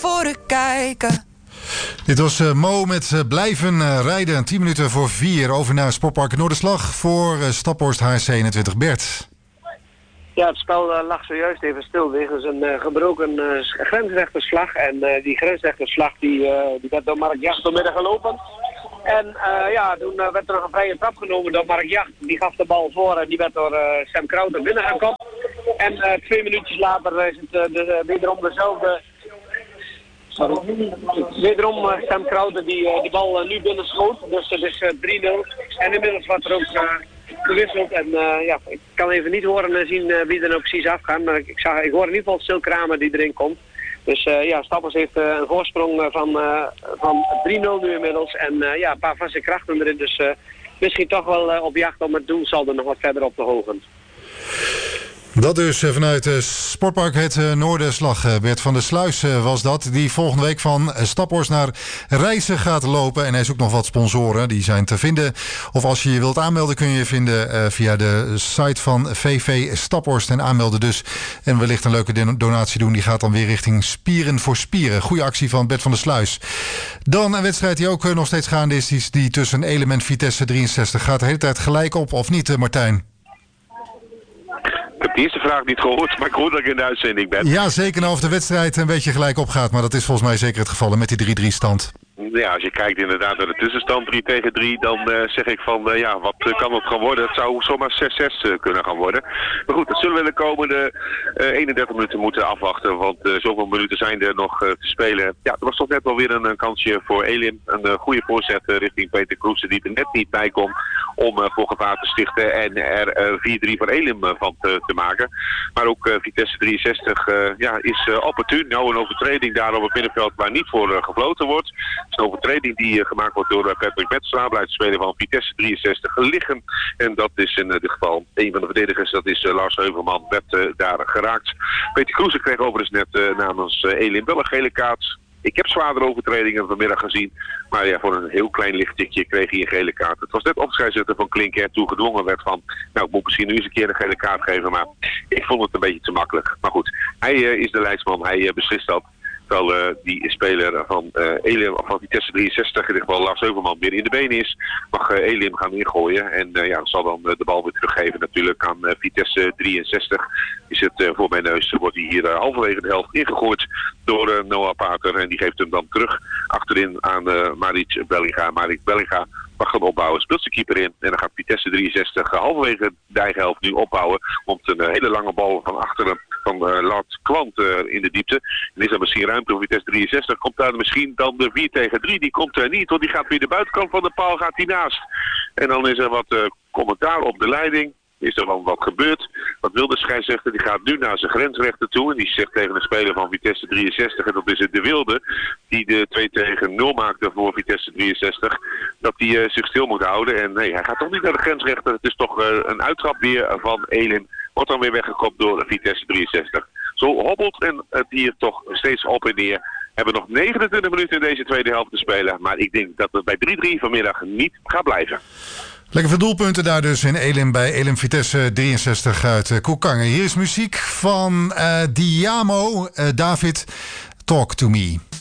voor u kijken. Dit was Mo met blijven rijden. 10 minuten voor 4 over naar Sportpark Noorderslag voor Staphorst HC21 Bert. Ja, het spel lag zojuist even stil wegens een gebroken grensrechterslag. En die grensrechterslag die werd door Mark Jacht doormidden gelopen. En toen werd er nog een vrije trap genomen door Mark Jacht. Die gaf de bal voor en die werd door Sam Krauter binnengekopt. En 2 minuutjes later is het wederom dezelfde... Wederom Sam Krauter die bal nu binnenschoot. Dus het is 3-0. En inmiddels wordt er ook gewisseld. En ik kan even niet horen en zien wie er nou precies afgaat. Maar ik hoor in ieder geval Sil Kramer die erin komt. Dus Staphorst heeft een voorsprong van 3-0 nu inmiddels. En een paar vaste krachten erin. Dus misschien toch wel op jacht om het doelsaldo nog wat verder op te hogen. Dat dus vanuit Sportpark het Noorderslag. Bert van der Sluis was dat. Die volgende week van Staphorst naar Rijssen gaat lopen. En hij zoekt nog wat sponsoren. Die zijn te vinden. Of als je je wilt aanmelden kun je je vinden via de site van VV Staphorst. En aanmelden dus. En wellicht een leuke donatie doen. Die gaat dan weer richting Spieren voor Spieren. Goeie actie van Bert van der Sluis. Dan een wedstrijd die ook nog steeds gaande is. Die tussen Elem en Vitesse 63 gaat de hele tijd gelijk op. Of niet, Martijn? Ik heb de eerste vraag niet gehoord, maar ik hoor dat ik in de uitzending ben. Ja, zeker nou of de wedstrijd een beetje gelijk opgaat. Maar dat is volgens mij zeker het geval met die 3-3 stand. Ja, als je kijkt inderdaad naar de tussenstand 3-3, dan zeg ik van wat kan het gaan worden? Het zou zomaar 6-6 kunnen gaan worden. Maar goed, dat zullen we de komende 31 minuten moeten afwachten, want zoveel minuten zijn er nog te spelen. Ja, er was toch net wel weer een kansje voor Elim. Een goede voorzet richting Peter Kroese die er net niet bij komt om voor gevaar te stichten en er 4-3 voor Elim van te maken. Maar ook Vitesse 63 is opportun. Nou, een overtreding daar op het middenveld waar niet voor gefloten wordt. Het is een overtreding die gemaakt wordt door Patrick Metselaar, speler van Vitesse 63 liggen. En dat is in dit geval een van de verdedigers, dat is Lars Heuvelman, werd daar geraakt. Peter Kroese kreeg overigens net namens Elim wel een gele kaart. Ik heb zwaardere overtredingen vanmiddag gezien. Maar ja, voor een heel klein lichttikje kreeg hij een gele kaart. Het was net of de scheidsrechter van Klinker toe gedwongen werd van... Nou, ik moet misschien nu eens een keer een gele kaart geven. Maar ik vond het een beetje te makkelijk. Maar goed, hij is de leidsman. Hij beslist dat. Terwijl die speler van Elim, van Vitesse 63, in ieder geval Lars Heuvelman, weer in de benen is, mag Elim gaan ingooien. En zal dan de bal weer teruggeven natuurlijk aan Vitesse 63. Is het voor mijn neus, wordt hij hier halverwege de helft ingegooid door Noah Pater. En die geeft hem dan terug achterin aan Maric Bellinga. Maric Bellinga mag gaan opbouwen, speelt zijn keeper in. En dan gaat Vitesse 63 halverwege de eigen helft nu opbouwen. Komt een hele lange bal van achteren van Lard Klant in de diepte. En is er misschien ruimte voor Vitesse 63. Komt daar misschien dan de 4 tegen 3. Die komt er niet, want die gaat weer de buitenkant van de paal, gaat hij naast. En dan is er wat commentaar op de leiding. Is er dan wat gebeurd? Wat wil de scheidsrechter? Die gaat nu naar zijn grensrechter toe. En die zegt tegen de speler van Vitesse 63, en dat is het De Wilde, die de 2 tegen 0 maakte voor Vitesse 63, dat hij zich stil moet houden. En nee, hij gaat toch niet naar de grensrechter. Het is toch een uittrap weer van Elim. Wordt dan weer weggekopt door Vitesse 63. Zo hobbelt en het hier toch steeds op en neer. We hebben nog 29 minuten in deze tweede helft te spelen. Maar ik denk dat het bij 3-3 vanmiddag niet gaat blijven. Lekker veel doelpunten daar dus in Elim bij Elim Vitesse 63 uit Koekangen. Hier is muziek van Diamo, David, Talk to Me.